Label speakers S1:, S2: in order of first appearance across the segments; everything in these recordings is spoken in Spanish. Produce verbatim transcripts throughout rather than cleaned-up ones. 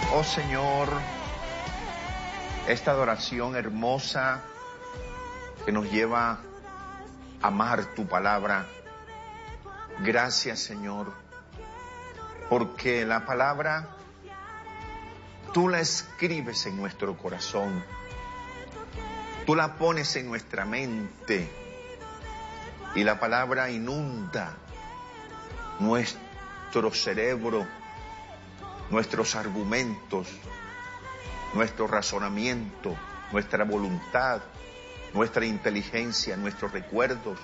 S1: Oh Señor, esta adoración hermosa que nos lleva a amar tu palabra. Gracias, Señor, porque la palabra tú la escribes en nuestro corazón, tú la pones en nuestra mente y la palabra inunda nuestro cerebro, nuestros argumentos, nuestro razonamiento, nuestra voluntad, nuestra inteligencia, nuestros recuerdos.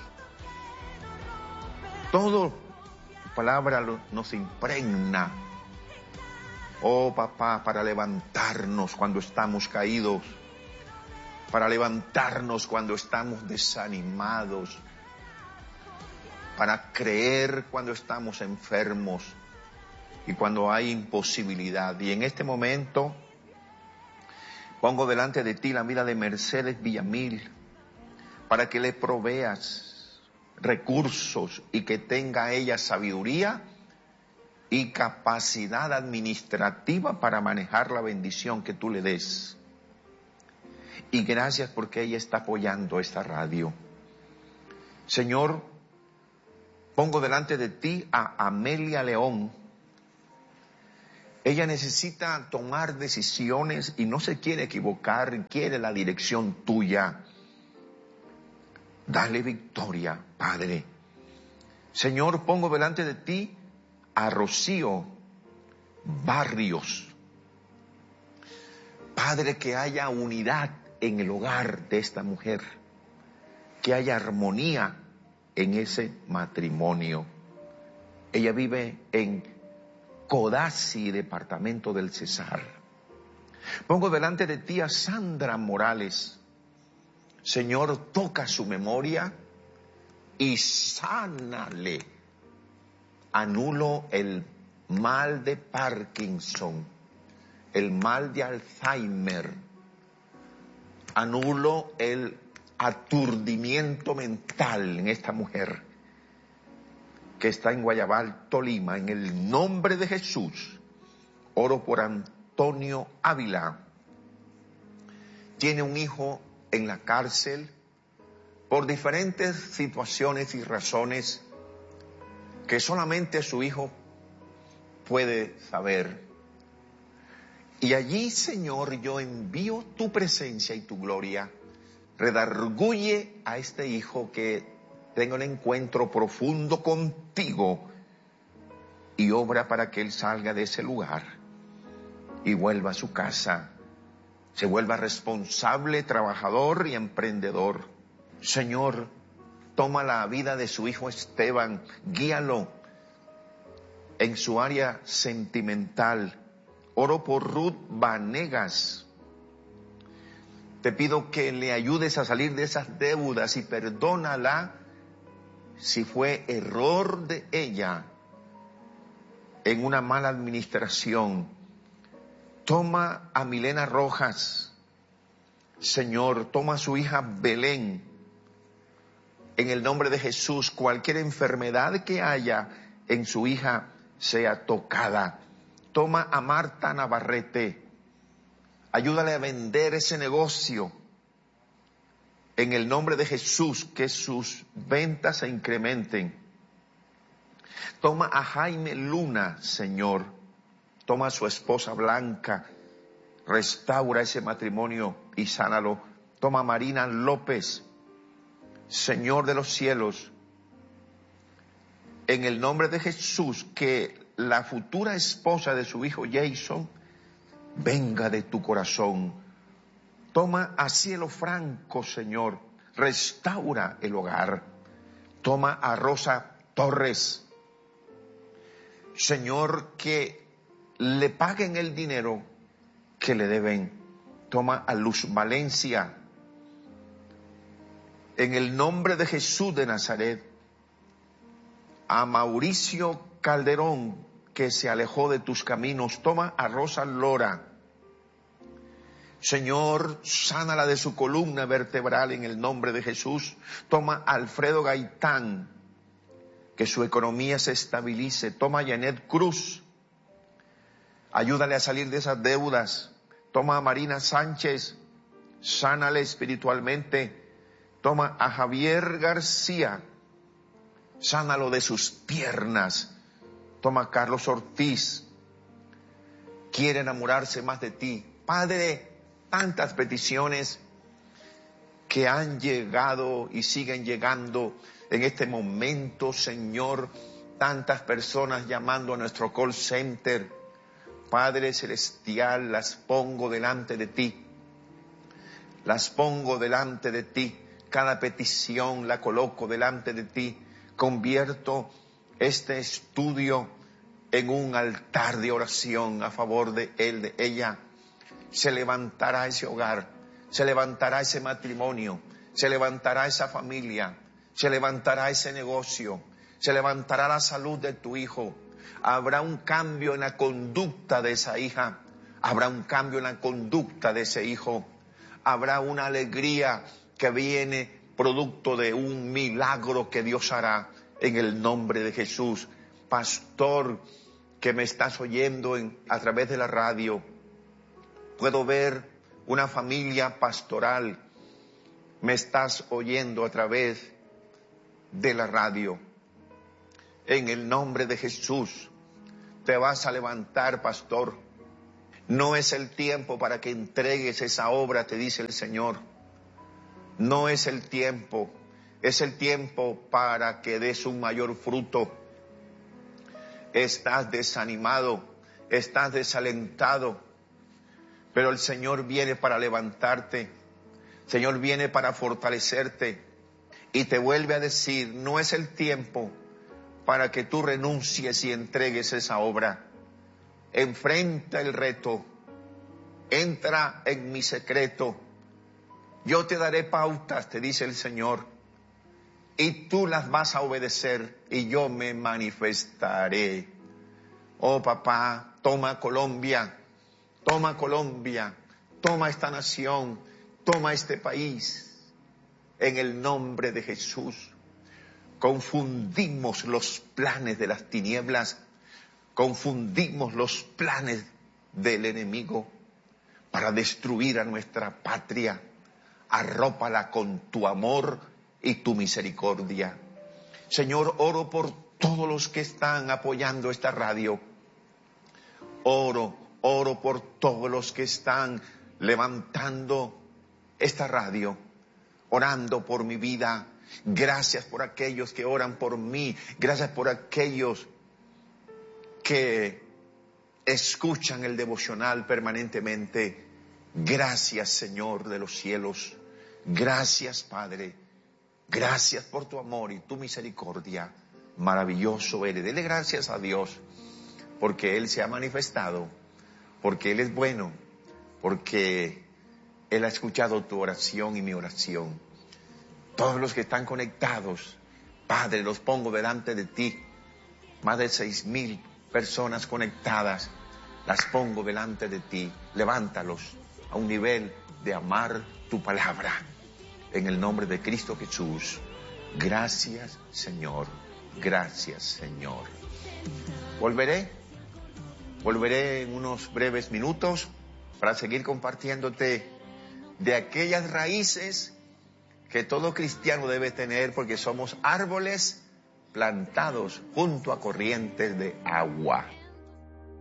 S1: Todo tu palabra nos impregna, oh papá, para levantarnos cuando estamos caídos, para levantarnos cuando estamos desanimados, para creer cuando estamos enfermos y cuando hay imposibilidad. Y en este momento pongo delante de ti la vida de Mercedes Villamil para que le proveas recursos y que tenga ella sabiduría y capacidad administrativa para manejar la bendición que tú le des. Y gracias porque ella está apoyando esta radio. Señor, pongo delante de ti a Amelia León. Ella necesita tomar decisiones y no se quiere equivocar, quiere la dirección tuya. Dale victoria, Padre. Señor, pongo delante de ti a Rocío Barrios. Padre, que haya unidad en el hogar de esta mujer, que haya armonía en ese matrimonio. Ella vive en Codazzi, departamento del Cesar. Pongo delante de ti a Sandra Morales. Señor, toca su memoria y sánale. Anulo el mal de Parkinson, el mal de Alzheimer. Anulo el aturdimiento mental en esta mujer que está en Guayabal, Tolima. En el nombre de Jesús, oro por Antonio Ávila. Tiene un hijo en la cárcel por diferentes situaciones y razones que solamente su hijo puede saber. Y allí, Señor, yo envío tu presencia y tu gloria. Redarguye a este hijo que tenga un encuentro profundo contigo y obra para que él salga de ese lugar y vuelva a su casa, se vuelva responsable, trabajador y emprendedor. Señor, toma la vida de su hijo Esteban, guíalo en su área sentimental. Oro por Ruth Vanegas. Te pido que le ayudes a salir de esas deudas y perdónala si fue error de ella en una mala administración. Toma a Milena Rojas. Señor, toma a su hija Belén. En el nombre de Jesús, cualquier enfermedad que haya en su hija sea tocada. Toma a Marta Navarrete. Ayúdale a vender ese negocio. En el nombre de Jesús, que sus ventas se incrementen. Toma a Jaime Luna, Señor. Toma a su esposa Blanca. Restaura ese matrimonio y sánalo. Toma a Marina López. Señor de los cielos, en el nombre de Jesús, que la futura esposa de su hijo Jason venga de tu corazón. Toma a Cielo Franco, Señor, restaura el hogar. Toma a Rosa Torres, Señor, que le paguen el dinero que le deben. Toma a Luz Valencia, en el nombre de Jesús de Nazaret. A Mauricio Calderón, que se alejó de tus caminos. Toma a Rosa Lora. Señor, sánala de su columna vertebral en el nombre de Jesús. Toma a Alfredo Gaitán, que su economía se estabilice. Toma a Janet Cruz. Ayúdale a salir de esas deudas. Toma a Marina Sánchez, sánale espiritualmente. Toma a Javier García, sánalo de sus piernas. Toma a Carlos Ortiz, quiere enamorarse más de ti. Padre, tantas peticiones que han llegado y siguen llegando en este momento, Señor. Tantas personas llamando a nuestro call center. Padre Celestial, las pongo delante de ti. Las pongo delante de ti. Cada petición la coloco delante de ti. Convierto este estudio en un altar de oración a favor de él, de ella. Se levantará ese hogar, se levantará ese matrimonio, se levantará esa familia, se levantará ese negocio, se levantará la salud de tu hijo. Habrá un cambio en la conducta de esa hija, habrá un cambio en la conducta de ese hijo, habrá una alegría que viene producto de un milagro que Dios hará en el nombre de Jesús. Pastor, que me estás oyendo en, a través de la radio, puedo ver una familia pastoral. Me estás oyendo a través de la radio. En el nombre de Jesús, te vas a levantar, pastor. No es el tiempo para que entregues esa obra, te dice el Señor. No es el tiempo, es el tiempo para que des un mayor fruto. Estás desanimado, estás desalentado, pero el Señor viene para levantarte. El Señor viene para fortalecerte y te vuelve a decir, no es el tiempo para que tú renuncies y entregues esa obra. Enfrenta el reto, entra en mi secreto. Yo te daré pautas, te dice el Señor, y tú las vas a obedecer y yo me manifestaré. Oh papá, toma Colombia, toma Colombia, toma esta nación, toma este país. En el nombre de Jesús, confundimos los planes de las tinieblas, confundimos los planes del enemigo para destruir a nuestra patria. Arrópala con tu amor y tu misericordia. Señor, oro por todos los que están apoyando esta radio. Oro, oro por todos los que están levantando esta radio, orando por mi vida. Gracias por aquellos que oran por mí. Gracias por aquellos que escuchan el devocional permanentemente. Gracias, Señor de los cielos. Gracias, Padre. Gracias por tu amor y tu misericordia. Maravilloso eres. Dele gracias a Dios porque Él se ha manifestado, porque Él es bueno, porque Él ha escuchado tu oración y mi oración. Todos los que están conectados, Padre, los pongo delante de ti. Más de seis mil personas conectadas, las pongo delante de ti. Levántalos a un nivel de amar tu palabra. En el nombre de Cristo Jesús. Gracias, Señor. Gracias, Señor. Volveré. Volveré en unos breves minutos para seguir compartiéndote de aquellas raíces que todo cristiano debe tener, porque somos árboles plantados junto a corrientes de agua.